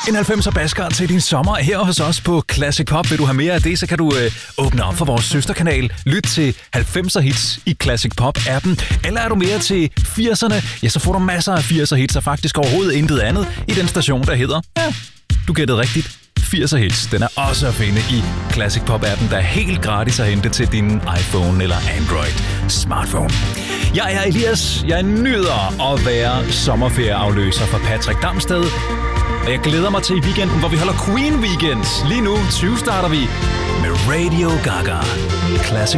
En 90'er basker til din sommer her hos os på Classic Pop. Vil du have mere af det, så kan du åbne op for vores søsterkanal. Lyt til 90'er hits i Classic Pop-appen. Eller er du mere til 80'erne, ja, så får du masser af 80'er hits og faktisk overhovedet intet andet i den station, der hedder, ja, du gættede rigtigt, 80'er hits. Den er også at finde i Classic Pop-appen, der er helt gratis at hente til din iPhone eller Android smartphone. Jeg er Elias. Jeg nyder at være sommerferieafløser for Patrick Damsted. Og jeg glæder mig til i weekenden, hvor vi holder Queen Weekend. Lige nu 20 starter vi med Radio Gaga. Classic